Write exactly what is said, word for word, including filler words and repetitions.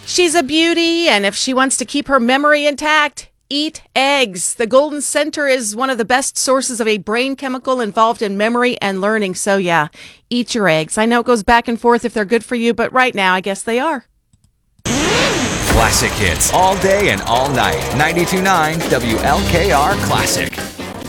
She's a beauty, and if she wants to keep her memory intact, eat eggs. The Golden Center is one of the best sources of a brain chemical involved in memory and learning. So yeah, eat your eggs. I know it goes back and forth if they're good for you, but right now I guess they are. Classic hits all day and all night. ninety-two point nine W L K R Classic.